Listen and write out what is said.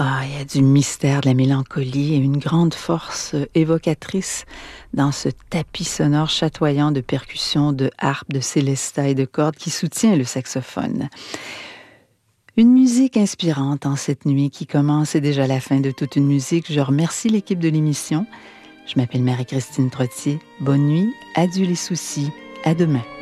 Ah, il y a du mystère, de la mélancolie et une grande force évocatrice dans ce tapis sonore chatoyant de percussions, de harpe, de célesta et de cordes qui soutient le saxophone. Une musique inspirante en cette nuit qui commence et déjà la fin de toute une musique. Je remercie l'équipe de l'émission. Je m'appelle Marie-Christine Trottier. Bonne nuit, adieu les soucis, à demain.